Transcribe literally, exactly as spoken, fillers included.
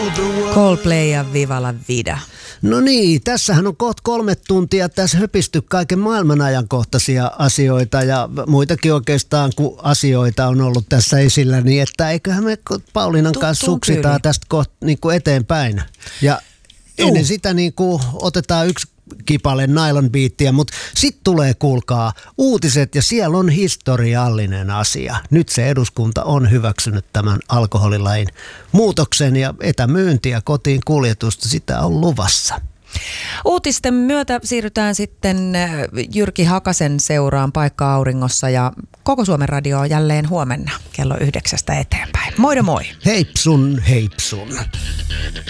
Coldplay ja Viva la Vida. No niin, tässähän on kohta kolme tuntia tässä höpisty kaiken maailman ajankohtaisia asioita ja muitakin oikeastaan kuin asioita on ollut tässä esillä, niin että eiköhän me Pauliinan kanssa suksitaan tästä kohta niin kuin eteenpäin. Ja Juh. ennen sitä niin kuin otetaan yksi kipale nylon beattiä, mutta sitten tulee, kuulkaa, uutiset ja siellä on historiallinen asia. Nyt se eduskunta on hyväksynyt tämän alkoholilain muutoksen ja etämyyntiä, kotiin kuljetusta, sitä on luvassa. Uutisten myötä siirrytään sitten Jyrki Hakasen seuraan Paikka auringossa ja Koko Suomen radio on jälleen huomenna kello yhdeksästä eteenpäin. Moi moi! Heipsun, heipsun!